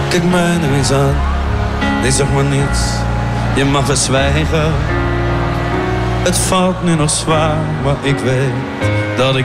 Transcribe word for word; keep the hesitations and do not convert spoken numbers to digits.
Kijk mij nu eens aan, nee zeg maar niets, je mag verzwijgen. Het valt nu nog zwaar, maar ik weet dat ik